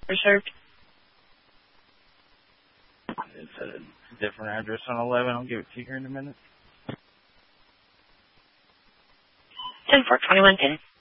reserved. It's a different address on 11. I'll give it to you here in a minute. 10-4, 21 10.